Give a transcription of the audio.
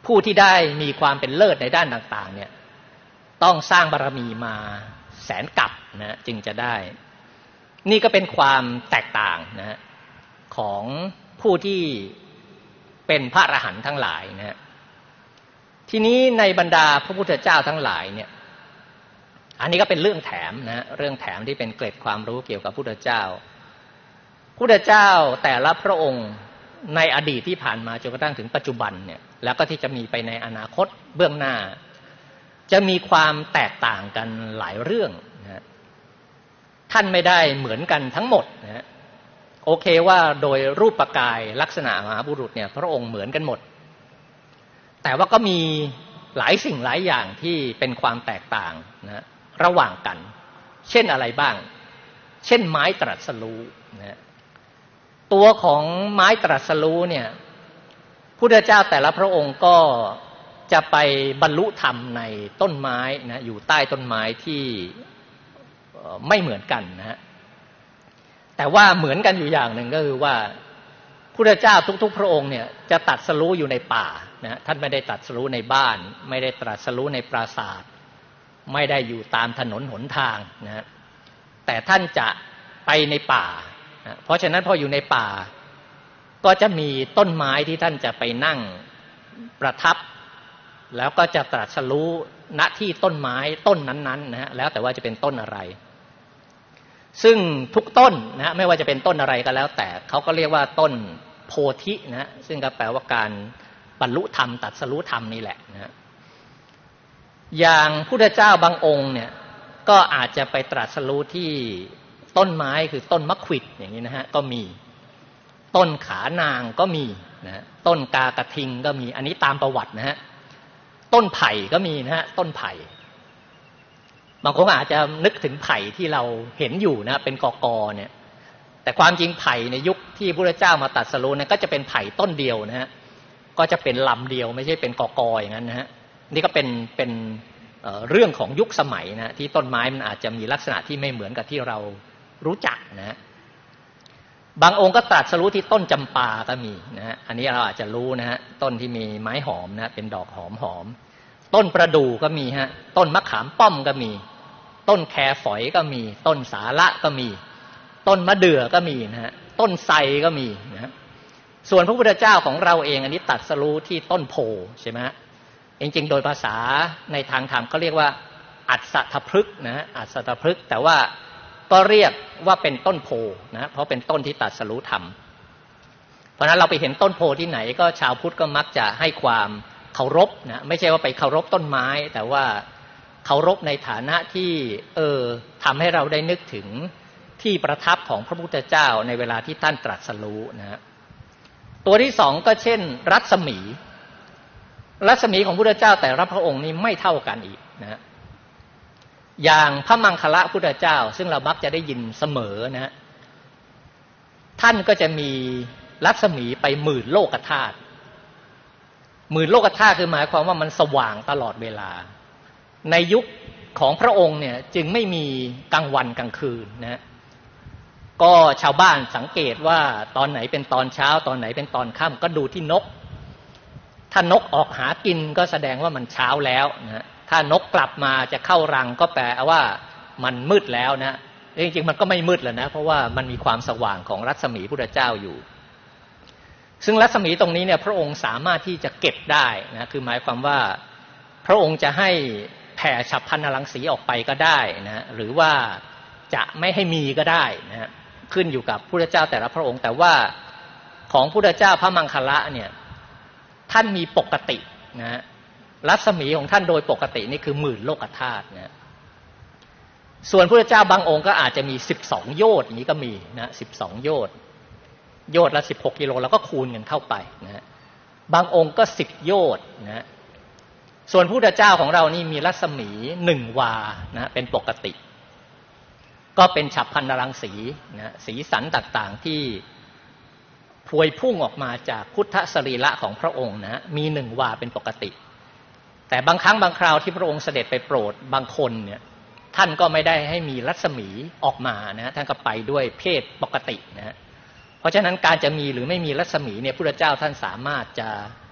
ผู้ที่ได้มีความเป็นเลิศในด้านต่างๆเนี่ยต้องสร้างบารมีมาแสนกับนะจึงจะได้นี่ก็เป็นความแตกต่างนะของผู้ที่เป็นพระอรหันต์ทั้งหลายนะทีนี้ในบรรดาพระพุทธเจ้าทั้งหลายเนี่ยอันนี้ก็เป็นเรื่องแถมนะเรื่องแถมที่เป็นเกร็ดความรู้เกี่ยวกับพุทธเจ้าพุทธเจ้าแต่ละพระองค์ในอดีตที่ผ่านมาจนกระทั่งถึงปัจจุบันเนี่ยแล้วก็ที่จะมีไปในอนาคตเบื้องหน้าจะมีความแตกต่างกันหลายเรื่องนะท่านไม่ได้เหมือนกันทั้งหมดนะโอเคว่าโดยรูปกายลักษณะมหาบุรุษเนี่ยพระองค์เหมือนกันหมดแต่ว่าก็มีหลายสิ่งหลายอย่างที่เป็นความแตกต่างนะระหว่างกันเช่นอะไรบ้างเช่นไม้ตรัสรู้นะตัวของไม้ตรัสรู้เนี่ยพุทธเจ้าแต่ละพระองค์ก็จะไปบรรลุธรรมในต้นไม้นะอยู่ใต้ต้นไม้ที่ไม่เหมือนกันนะฮะแต่ว่าเหมือนกันอยู่อย่างหนึ่งก็คือว่าพุทธเจ้าทุกๆพระองค์เนี่ยจะตรัสรู้อยู่ในป่านะท่านไม่ได้ตรัสรู้ในบ้านไม่ได้ตรัสรู้ในปราสาทไม่ได้อยู่ตามถนนหนทางนะแต่ท่านจะไปในป่านะเพราะฉะนั้นพออยู่ในป่าก็จะมีต้นไม้ที่ท่านจะไปนั่งประทับแล้วก็จะตรัสรู้ณที่ต้นไม้ต้นนั้นๆนะฮะแล้วแต่ว่าจะเป็นต้นอะไรซึ่งทุกต้นนะไม่ว่าจะเป็นต้นอะไรก็แล้วแต่เขาก็เรียกว่าต้นโพธินะซึ่งก็แปลว่าการบรรลุธรรมตรัสรู้ธรรมนี่แหละนะอย่างพุทธเจ้าบางองค์เนี่ยก็อาจจะไปตรัสรู้ที่ต้นไม้คือต้นมะขวิดอย่างนี้นะฮะก็มีต้นขานางก็มีนะต้นกากระทิงก็มีอันนี้ตามประวัตินะฮะต้นไผ่ก็มีนะฮะต้นไผ่บางคนอาจจะนึกถึงไผ่ที่เราเห็นอยู่นะเป็นกอกอเนี่ยแต่ความจริงไผ่ในยุคที่พระพุทธเจ้ามาตรัสรู้เนี่ยก็จะเป็นไผ่ต้นเดียวนะฮะก็จะเป็นลำเดียวไม่ใช่เป็นกอกออย่างนั้นนะฮะนี่ก็เป็นเรื่องของยุคสมัยนะที่ต้นไม้มันอาจจะมีลักษณะที่ไม่เหมือนกับที่เรารู้จักนะบางองค์ก็ตรัสรู้ที่ต้นจำปาก็มีนะฮะอันนี้เราอาจจะรู้นะฮะต้นที่มีไม้หอมนะเป็นดอกหอมต้นประดู่ก็มีฮะต้นมะขามป้อมก็มีต้นแคฝอยก็มีต้นสาละก็มีต้นมะเดื่อก็มีนะฮะต้นไทรก็มีนะฮะส่วนพระพุทธเจ้าของเราเองอันนี้ตรัสรู้ที่ต้นโพใช่ไหมฮะจริงๆโดยภาษาในทางธรรมเขาเรียกว่าอัฏฐพฤกษ์นะฮะอัฏฐพฤกษ์แต่ว่าก็เรียกว่าเป็นต้นโพนะเพราะเป็นต้นที่ตรัสรู้ธรรมเพราะฉะนั้นเราไปเห็นต้นโพที่ไหนก็ชาวพุทธก็มักจะให้ความเคารพนะไม่ใช่ว่าไปเคารพต้นไม้แต่ว่าเคารพในฐานะที่ทำให้เราได้นึกถึงที่ประทับของพระพุทธเจ้าในเวลาที่ท่านตรัสรู้นะฮะตัวที่สองก็เช่นรัศมีของพระพุทธเจ้าแต่ละพระองค์นี้ไม่เท่ากันอีกนะอย่างพระมังคละพุทธเจ้าซึ่งเรามักจะได้ยินเสมอนะฮะท่านก็จะมีรัศมีไป10,000 โลกธาตุ10,000 โลกธาตุคือหมายความว่ามันสว่างตลอดเวลาในยุคของพระองค์เนี่ยจึงไม่มีกลางวันกลางคืนนะก็ชาวบ้านสังเกตว่าตอนไหนเป็นตอนเช้าตอนไหนเป็นตอนค่ำก็ดูที่นกถ้านกออกหากินก็แสดงว่ามันเช้าแล้วนะถ้านกกลับมาจะเข้ารังก็แปลว่ามันมืดแล้วนะจริงๆมันก็ไม่มืดแล้วนะเพราะว่ามันมีความสว่างของรัศมีพุทธเจ้าอยู่ซึ่งรัศมีตรงนี้เนี่ยพระองค์สามารถที่จะเก็บได้นะคือหมายความว่าพระองค์จะให้แผ่ฉัพพรรณรังสีออกไปก็ได้นะหรือว่าจะไม่ให้มีก็ได้นะขึ้นอยู่กับพุทธเจ้าแต่ละพระองค์แต่ว่าของพุทธเจ้าพระมังคละเนี่ยท่านมีปกตินะรัศมีของท่านโดยปกตินี่คือ10,000 โลกธาตุนะส่วนพุทธเจ้าบางองค์ก็อาจจะมี12 โยชน์นี้ก็มีนะ12 โยชน์ละ16 กิโลแล้วก็คูณกันเข้าไปนะบางองค์ก็10 โยชน์นะส่วนพุทธเจ้าของเรานี่มีรัศมี1 วานะเป็นปกติก็เป็นฉัพพรรณรังสีนะสีสันต่างๆที่พวยพุ่งออกมาจากพุทธสรีระของพระองค์นะมี1 วาเป็นปกติแต่บางครั้งบางคราวที่พระองค์เสด็จไปโปรดบางคนเนี่ยท่านก็ไม่ได้ให้มีรัศมีออกมานะท่านก็ไปด้วยเพศปกตินะเพราะฉะนั้นการจะมีหรือไม่มีรัศมีเนี่ยพุทธเจ้าท่านสามารถจะ